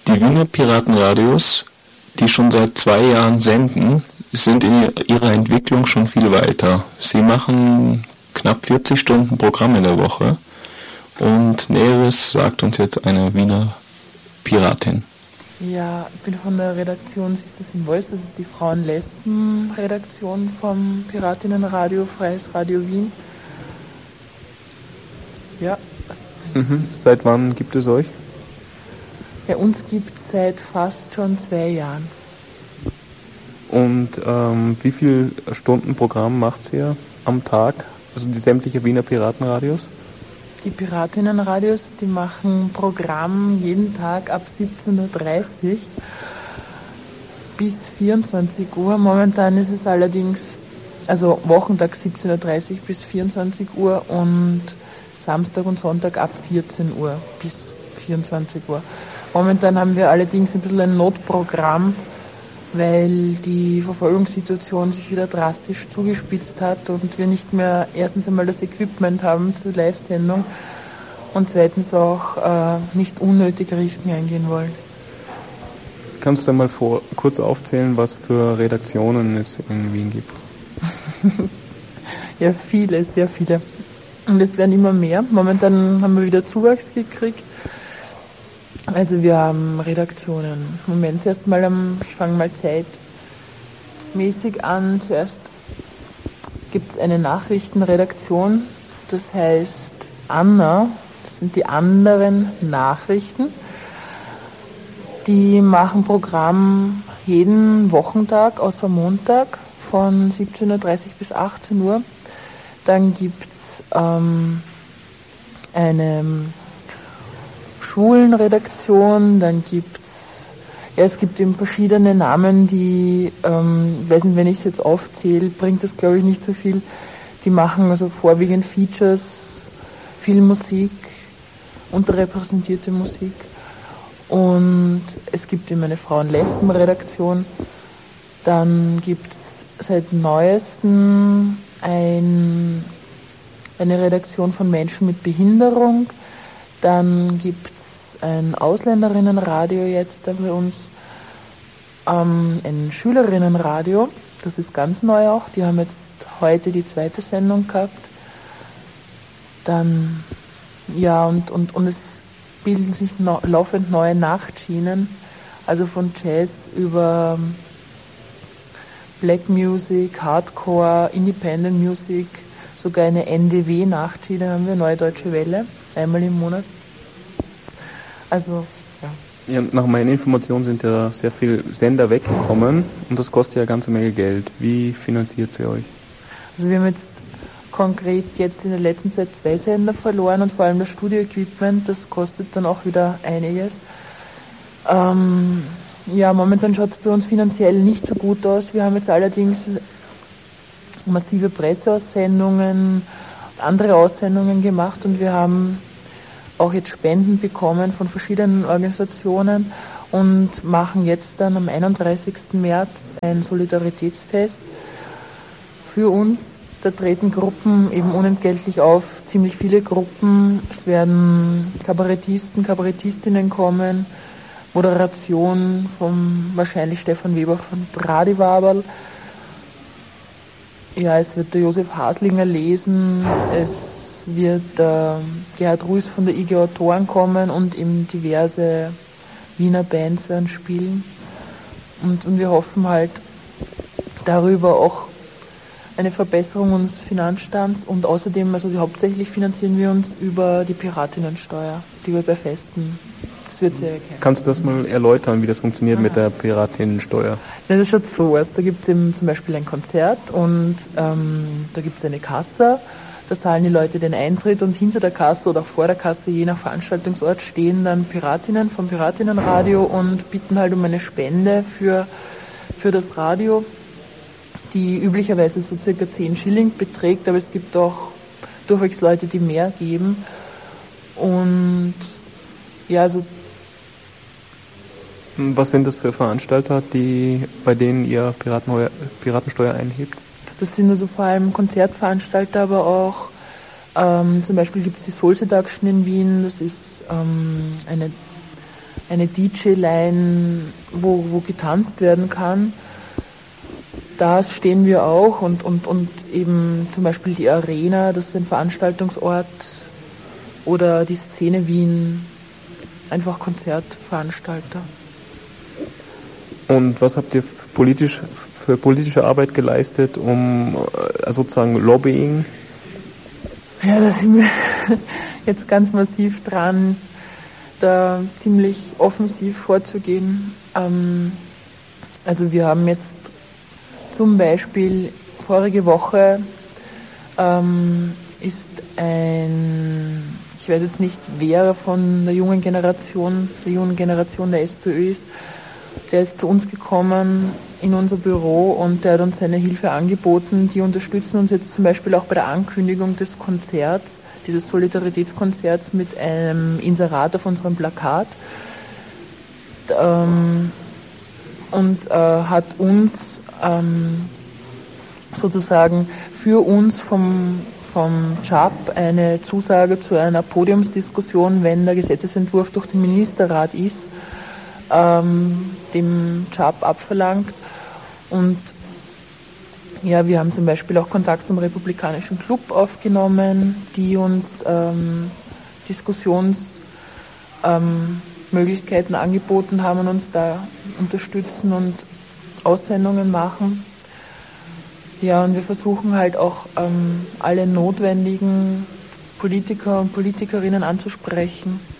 Die Wiener Piratenradios, die schon seit 2 Jahren senden, sind in ihrer Entwicklung schon viel weiter. Sie machen knapp 40 Stunden Programm in der Woche und Näheres sagt uns jetzt eine Wiener Piratin. Ja, ich bin von der Redaktion Sisters in Voice, das ist die Frauen-Lesben-Redaktion vom Piratinnenradio, Freies Radio Wien. Ja. Seit wann gibt es euch? Bei uns gibt es seit fast schon 2 Jahren. Und wie viel Stunden Programm macht ihr am Tag? Also die sämtliche Wiener Piratenradios? Die Piratinnenradios, die machen Programm jeden Tag ab 17.30 Uhr bis 24 Uhr. Momentan ist es allerdings, also Wochentag 17.30 Uhr bis 24 Uhr und Samstag und Sonntag ab 14 Uhr bis 24 Uhr. Momentan haben wir allerdings ein bisschen ein Notprogramm, weil die Verfolgungssituation sich wieder drastisch zugespitzt hat und wir nicht mehr erstens einmal das Equipment haben zur Live-Sendung und zweitens auch nicht unnötig Risiken eingehen wollen. Kannst du mal kurz aufzählen, was für Redaktionen es in Wien gibt? Ja, viele, sehr viele. Und es werden immer mehr. Momentan haben wir wieder Zuwachs gekriegt. Also wir haben Redaktionen. Moment, zuerst mal ich fange mal zeitmäßig an. Zuerst gibt es eine Nachrichtenredaktion, das heißt Anna, das sind die anderen Nachrichten. Die machen Programm jeden Wochentag außer Montag von 17.30 Uhr bis 18 Uhr. Dann gibt es eine Schulenredaktion, dann es gibt eben verschiedene Namen, die, weiß nicht, wenn ich es jetzt aufzähle, bringt das glaube ich nicht so viel. Die machen also vorwiegend Features, viel Musik, unterrepräsentierte Musik. Und es gibt eben eine Frauen-Lesben-Redaktion. Dann gibt es seit neuestem eine Redaktion von Menschen mit Behinderung. Dann gibt es ein Ausländerinnenradio jetzt da bei uns, ein Schülerinnenradio, das ist ganz neu auch, die haben jetzt heute die 2. Sendung gehabt. Dann, ja, und es bilden sich laufend neue Nachtschienen, also von Jazz über Black Music, Hardcore, Independent Music, sogar eine NDW-Nachtschiene haben wir, Neue Deutsche Welle, einmal im Monat. Also, ja. Ja, nach meinen Informationen sind ja sehr viele Sender weggekommen und das kostet ja eine ganze Menge Geld. Wie finanziert ihr euch? Also wir haben jetzt konkret jetzt in der letzten Zeit 2 Sender verloren und vor allem das Studio-Equipment, das kostet dann auch wieder einiges. Ja, momentan schaut es bei uns finanziell nicht so gut aus. Wir haben jetzt allerdings massive Presseaussendungen, andere Aussendungen gemacht und wir haben auch jetzt Spenden bekommen von verschiedenen Organisationen und machen jetzt dann am 31. März ein Solidaritätsfest für uns. Da treten Gruppen eben unentgeltlich auf, ziemlich viele Gruppen. Es werden Kabarettisten, Kabarettistinnen kommen, Moderation vom wahrscheinlich Stefan Weber von Tradiwaberl. Ja, es wird der Josef Haslinger lesen, es wird Gerhard Ruiz von der IG Autoren kommen und eben diverse Wiener Bands werden spielen. Und wir hoffen halt darüber auch eine Verbesserung unseres Finanzstands und außerdem, also hauptsächlich finanzieren wir uns über die Piratinnensteuer, die wir bei Festen, das wird sehr erkennen. Kannst du das mal erläutern, wie das funktioniert mit der Piratinnensteuer? Ja, das schaut so aus, da gibt es eben zum Beispiel ein Konzert und da gibt es eine Kasse, da zahlen die Leute den Eintritt und hinter der Kasse oder auch vor der Kasse, je nach Veranstaltungsort, stehen dann Piratinnen vom Piratinnenradio und bitten halt um eine Spende für das Radio, die üblicherweise so circa 10 Schilling beträgt, aber es gibt auch durchwegs Leute, die mehr geben. Und ja, also. Was sind das für Veranstalter, bei denen ihr Piratensteuer einhebt? Das sind also vor allem Konzertveranstalter, aber auch zum Beispiel gibt es die Soul Seduction in Wien, das ist eine eine DJ-Line, wo getanzt werden kann. Da stehen wir auch und eben zum Beispiel die Arena, das ist ein Veranstaltungsort, oder die Szene Wien, einfach Konzertveranstalter. Und was habt ihr für politische Arbeit geleistet, um sozusagen Lobbying? Ja, da sind wir jetzt ganz massiv dran, da ziemlich offensiv vorzugehen. Also wir haben jetzt zum Beispiel vorige Woche ist ich weiß jetzt nicht, wer von der jungen Generation der SPÖ ist, der ist zu uns gekommen in unser Büro und der hat uns seine Hilfe angeboten. Die unterstützen uns jetzt zum Beispiel auch bei der Ankündigung des Konzerts, dieses Solidaritätskonzerts mit einem Inserat auf unserem Plakat. Und hat uns sozusagen für uns vom CHAP eine Zusage zu einer Podiumsdiskussion, wenn der Gesetzesentwurf durch den Ministerrat ist, dem CHAP abverlangt. Und ja, wir haben zum Beispiel auch Kontakt zum Republikanischen Club aufgenommen, die uns Diskussionsmöglichkeiten angeboten haben und uns da unterstützen und Aussendungen machen. Ja, und wir versuchen halt auch alle notwendigen Politiker und Politikerinnen anzusprechen.